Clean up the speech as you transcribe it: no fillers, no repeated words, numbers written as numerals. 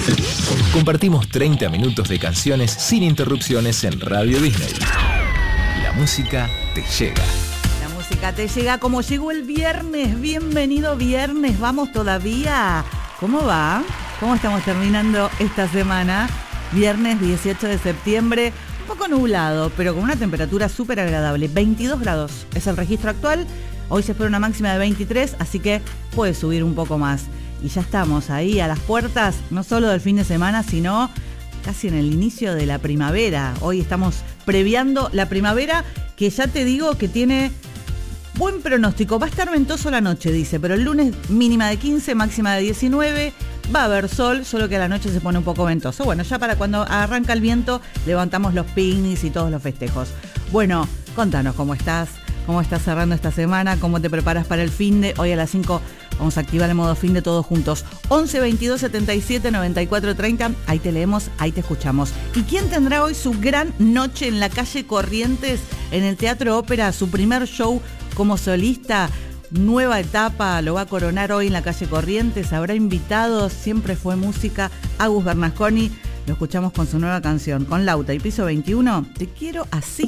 Compartimos 30 minutos de canciones sin interrupciones en Radio Disney. La música te llega. La música te llega como llegó el viernes. Bienvenido viernes. Vamos todavía. ¿Cómo va? ¿Cómo estamos terminando esta semana? Viernes 18 de septiembre. Un poco nublado, pero con una temperatura súper agradable. 22 grados es el registro actual. Hoy se espera una máxima de 23, así que puede subir un poco más. Y ya estamos ahí a las puertas, no solo del fin de semana, sino casi en el inicio de la primavera. Hoy estamos previando la primavera, que ya te digo que tiene buen pronóstico. Va a estar ventoso la noche, dice, pero el lunes mínima de 15, máxima de 19. Va a haber sol, solo que a la noche se pone un poco ventoso. Bueno, ya para cuando arranca el viento, levantamos los picnics y todos los festejos. Bueno, contanos cómo estás. ¿Cómo estás cerrando esta semana? ¿Cómo te preparas para el finde? Hoy a las 5 vamos a activar el modo finde todos juntos. 11 22 77 94 30. Ahí te leemos, ahí te escuchamos. ¿Y quién tendrá hoy su gran noche en la calle Corrientes, en el Teatro Ópera? Su primer show como solista. Nueva etapa, lo va a coronar hoy en la calle Corrientes. Habrá invitados, siempre fue música. Agus Bernasconi, lo escuchamos con su nueva canción. Con Lauta y Piso 21, Te quiero así.